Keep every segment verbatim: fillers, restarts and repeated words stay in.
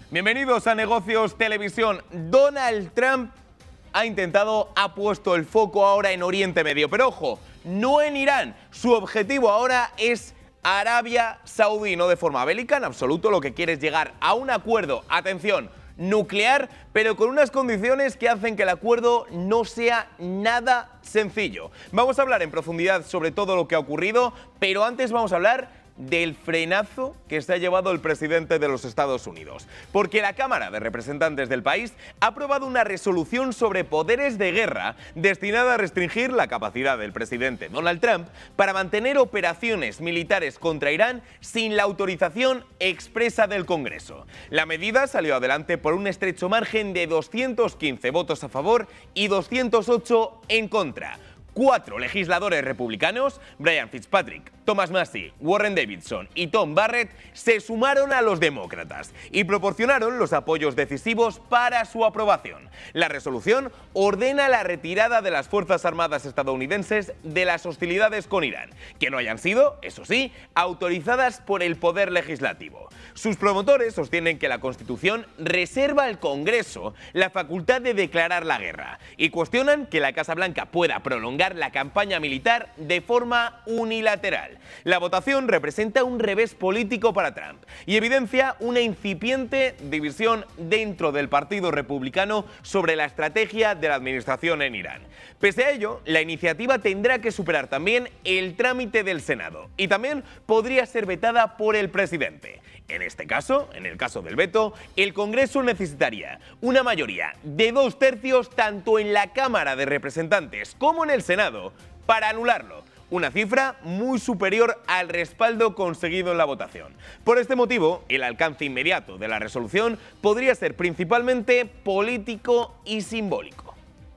Bienvenidos a Negocios Televisión. Donald Trump ha intentado, ha puesto el foco ahora en Oriente Medio, pero ojo, no en Irán. Su objetivo ahora es Arabia Saudí, no de forma bélica en absoluto. Lo que quiere es llegar a un acuerdo, atención, nuclear, pero con unas condiciones que hacen que el acuerdo no sea nada sencillo. Vamos a hablar en profundidad sobre todo lo que ha ocurrido, pero antes vamos a hablar del frenazo que se ha llevado el presidente de los Estados Unidos. Porque la Cámara de Representantes del país ha aprobado una resolución sobre poderes de guerra destinada a restringir la capacidad del presidente Donald Trump para mantener operaciones militares contra Irán sin la autorización expresa del Congreso. La medida salió adelante por un estrecho margen de doscientos quince votos a favor y doscientos ocho en contra. Cuatro legisladores republicanos, Brian Fitzpatrick, Thomas Massie, Warren Davidson y Tom Barrett, se sumaron a los demócratas y proporcionaron los apoyos decisivos para su aprobación. La resolución ordena la retirada de las Fuerzas Armadas estadounidenses de las hostilidades con Irán, que no hayan sido, eso sí, autorizadas por el Poder Legislativo. Sus promotores sostienen que la Constitución reserva al Congreso la facultad de declarar la guerra y cuestionan que la Casa Blanca pueda prolongar la campaña militar de forma unilateral. La votación representa un revés político para Trump y evidencia una incipiente división dentro del Partido Republicano sobre la estrategia de la administración en Irán. Pese a ello, la iniciativa tendrá que superar también el trámite del Senado y también podría ser vetada por el presidente. En este caso, en el caso del veto, el Congreso necesitaría una mayoría de dos tercios tanto en la Cámara de Representantes como en el Senado para anularlo, una cifra muy superior al respaldo conseguido en la votación. Por este motivo, el alcance inmediato de la resolución podría ser principalmente político y simbólico.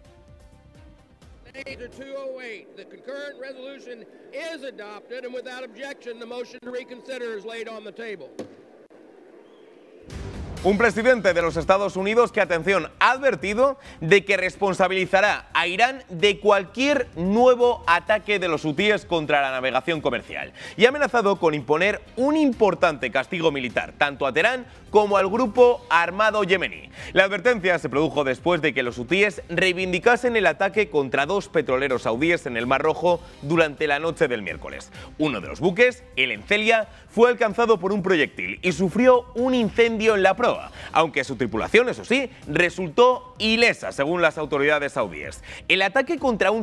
The concurrent resolution is adopted, and without objection, the motion to reconsider is laid on the table. Un presidente de los Estados Unidos que, atención, ha advertido de que responsabilizará a Irán de cualquier nuevo ataque de los hutíes contra la navegación comercial y ha amenazado con imponer un importante castigo militar tanto a Teherán como al grupo armado yemení. La advertencia se produjo después de que los hutíes reivindicasen el ataque contra dos petroleros saudíes en el Mar Rojo durante la noche del miércoles. Uno de los buques, el Encelia, fue alcanzado por un proyectil y sufrió un incendio en la proa, aunque su tripulación, eso sí, resultó ilesa según las autoridades saudíes. El ataque contra un